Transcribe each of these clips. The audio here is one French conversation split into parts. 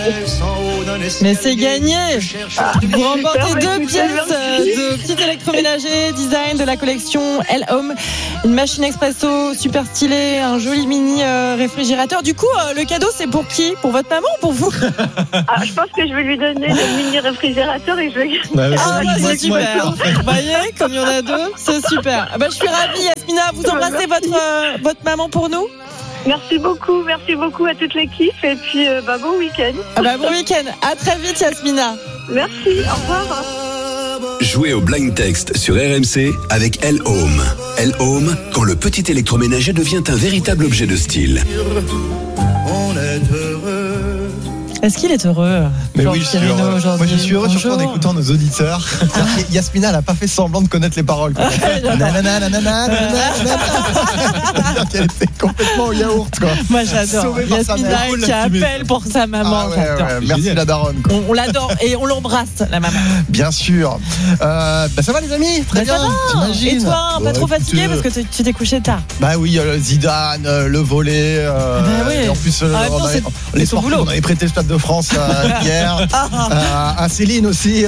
Mais c'est gagné. Vous remportez 2 pièces de petit électroménager design de la collection L Home, une machine expresso super stylée, un joli mini réfrigérateur. Du coup, le cadeau c'est pour qui? Pour votre maman ou pour vous? Je pense que je vais lui donner le mini réfrigérateur et je vais. C'est super. Vous voyez, comme il y en a 2, c'est super. Je suis ravie, Yasmina. Vous embrassez votre maman pour nous? Merci beaucoup à toute l'équipe et puis bon week-end. Bon week-end, à très vite Yasmina. Merci, au revoir. Jouez au blind text sur RMC avec L Home. L Home, quand le petit électroménager devient un véritable objet de style. On est heureux. Est-ce qu'il est heureux? Mais oui, je suis heureux. Moi, je suis heureux surtout en écoutant nos auditeurs. Yasmina, elle n'a pas fait semblant de connaître les paroles. Elle était complètement au yaourt, quoi. Moi, j'adore. Yasmina qui appelle pour sa maman. Merci la daronne, quoi. On l'adore et on l'embrasse, la maman. Bien sûr. Ça va, les amis? Très bien. Et toi, pas trop fatigué parce que tu t'es couché tard? Oui, Zidane, le volley. Et en plus, les sports qu'on avait prêté le Stade de France hier. À Céline aussi.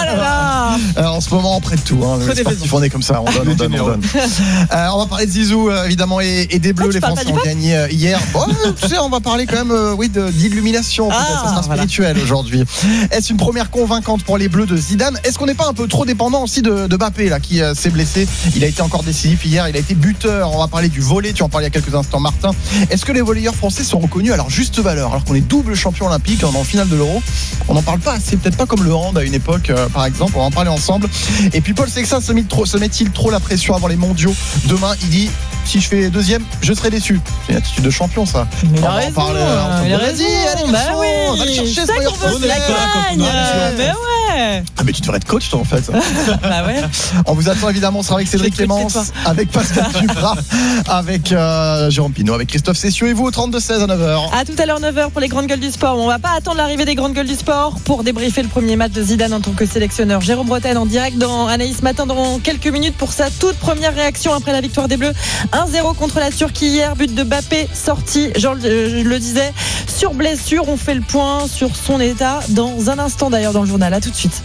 En ce moment, on prête tout. Les sportifs, on est comme ça. On donne. On va parler de Zizou, évidemment, et des Bleus. Les Français ont gagné hier. On va parler quand même d'illumination. Ça sera spirituel aujourd'hui. Est-ce une première convaincante pour les Bleus de Zidane? Est-ce qu'on n'est pas un peu trop dépendant aussi de Mbappé là, qui s'est blessé? Il a été encore décisif hier. Il a été buteur. On va parler du volley. Tu en parlais il y a quelques instants, Martin. Est-ce que les volleyeurs français sont reconnus à leur juste valeur alors qu'on est double champion olympique en finale de l'Euro? On n'en parle pas assez, peut-être pas comme le hand à une époque par exemple. On va en parler ensemble. Et puis Paul Sexton se met-il trop la pression avant les mondiaux? Demain il dit: si je fais deuxième, je serai déçu. C'est une attitude de champion, ça. Mais il a raison. Il a raison. On va le chercher, c'est ça qu'on veut, la gagne. Mais ouais. Mais tu devrais être coach, toi, en fait. Ouais. On vous attend évidemment. On sera avec Cédric Clémence, avec Pascal Duprat, avec Jérôme Pinault, avec Christophe Cessieux et vous au 32-16 à 9h. À tout à l'heure, 9h pour les grandes gueules du sport. On va pas attendre l'arrivée des grandes gueules du sport pour débriefer le premier match de Zidane en tant que sélectionneur. Jérôme Bretagne en direct dans Anaïs Matin dans quelques minutes pour sa toute première réaction après la victoire des Bleus 1-0 contre la Turquie hier. But de Mbappé sorti, je le disais, sur blessure. On fait le point sur son état dans un instant d'ailleurs dans le journal. À tout de suite.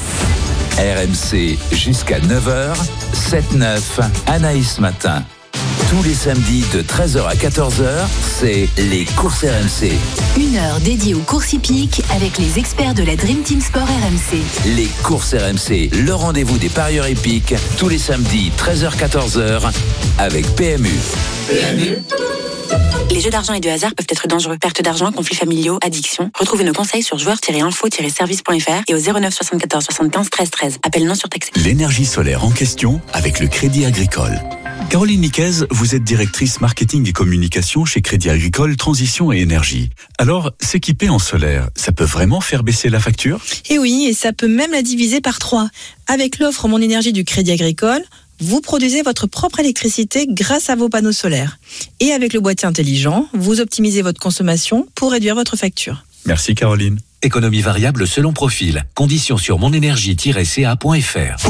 RMC jusqu'à 9h, 7-9, Anaïs Matin. Tous les samedis de 13h à 14h, c'est les courses RMC. Une heure dédiée aux courses hippiques avec les experts de la Dream Team Sport RMC. Les courses RMC, le rendez-vous des parieurs hippiques, tous les samedis 13h-14h avec PMU. Les jeux d'argent et de hasard peuvent être dangereux. Perte d'argent, conflits familiaux, addiction. Retrouvez nos conseils sur joueurs-info-service.fr et au 09 74 75 13 13. Appel non surtaxé. L'énergie solaire en question avec le Crédit Agricole. Caroline Niquez, vous êtes directrice marketing et communication chez Crédit Agricole Transition et Énergie. Alors, s'équiper en solaire, ça peut vraiment faire baisser la facture? Et oui, et ça peut même la diviser par 3. Avec l'offre Mon Énergie du Crédit Agricole, vous produisez votre propre électricité grâce à vos panneaux solaires. Et avec le boîtier intelligent, vous optimisez votre consommation pour réduire votre facture. Merci Caroline. Économie variable selon profil. Conditions sur monénergie-ca.fr.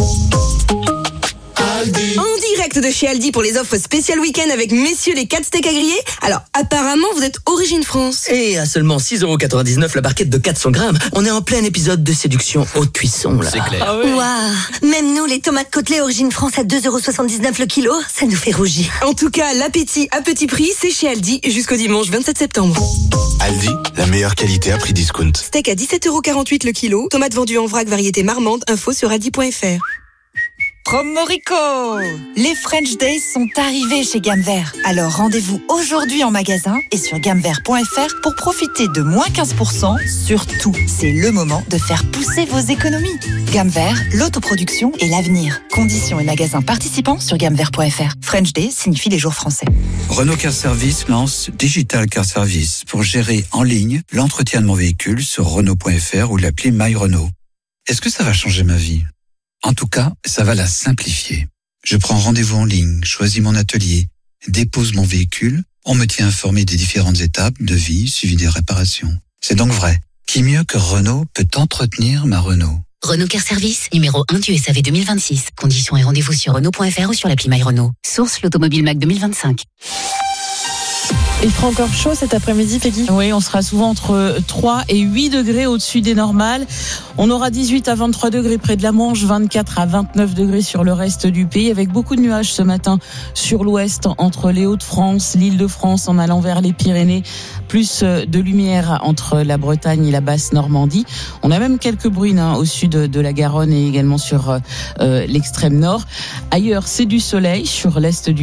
En direct de chez Aldi pour les offres spéciales week-end avec messieurs les 4 steaks à griller. Alors, apparemment, vous êtes Origine France. Et à seulement 6,99€ la barquette de 400 grammes. On est en plein épisode de séduction haute cuisson, là. C'est clair. Ah oui. Waouh. Même nous, les tomates côtelées Origine France à 2,79€ le kilo, ça nous fait rougir. En tout cas, l'appétit à petit prix, c'est chez Aldi jusqu'au dimanche 27 septembre. Aldi, la meilleure qualité à prix discount. Steak à 17,48€ le kilo. Tomates vendues en vrac variété marmande. Info sur aldi.fr. Promorico! Les French Days sont arrivés chez Gamme Vert. Alors rendez-vous aujourd'hui en magasin et sur gammevert.fr pour profiter de moins 15% sur tout. C'est le moment de faire pousser vos économies. Gamme Vert, l'autoproduction et l'avenir. Conditions et magasins participants sur gammevert.fr. French Days signifie les jours français. Renault Car Service lance Digital Car Service pour gérer en ligne l'entretien de mon véhicule sur Renault.fr ou l'appli My Renault. Est-ce que ça va changer ma vie ? En tout cas, ça va la simplifier. Je prends rendez-vous en ligne, choisis mon atelier, dépose mon véhicule, on me tient informé des différentes étapes, devis, suivi des réparations. C'est donc vrai. Qui mieux que Renault peut entretenir ma Renault ? Renault Car Service, numéro 1 du SAV 2026. Conditions et rendez-vous sur Renault.fr ou sur l'appli My Renault. Source l'Automobile Mac 2025. Il fera encore chaud cet après-midi, Peggy? Oui, on sera souvent entre 3 et 8 degrés au-dessus des normales. On aura 18 à 23 degrés près de la Manche, 24 à 29 degrés sur le reste du pays, avec beaucoup de nuages ce matin sur l'ouest, entre les Hauts-de-France, l'Île-de-France, en allant vers les Pyrénées. Plus de lumière entre la Bretagne et la basse Normandie. On a même quelques bruines au sud de la Garonne et également sur l'extrême nord. Ailleurs, c'est du soleil sur l'est du